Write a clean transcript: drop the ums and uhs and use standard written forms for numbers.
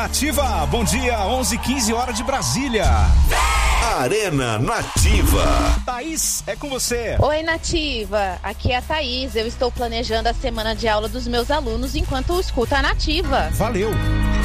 Nativa, bom dia, 11h15, hora de Brasília. Arena Nativa. Thaís, é com você. Oi, Nativa, aqui é a Thaís. Eu estou planejando a semana de aula dos meus alunos enquanto escuto a Nativa. Valeu.